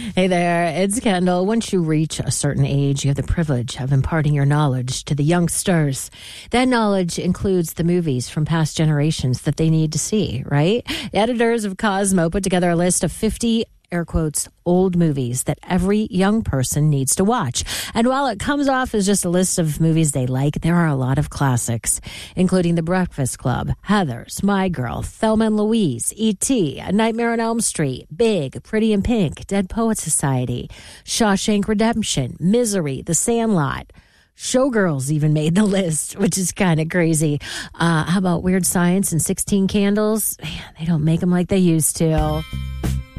Hey there, it's Kendall. Once you reach a certain age, you have the privilege of imparting your knowledge to the youngsters. That knowledge includes the movies from past generations that they need to see, right? The editors of Cosmo put together a list of 50 air quotes, old movies that every young person needs to watch. And while it comes off as just a list of movies they like, there are a lot of classics, including The Breakfast Club, Heathers, My Girl, Thelma and Louise, E.T., A Nightmare on Elm Street, Big, Pretty in Pink, Dead Poets Society, Shawshank Redemption, Misery, The Sandlot. Showgirls even made the list, which is kind of crazy. How about Weird Science and 16 Candles? Man, they don't make them like they used to.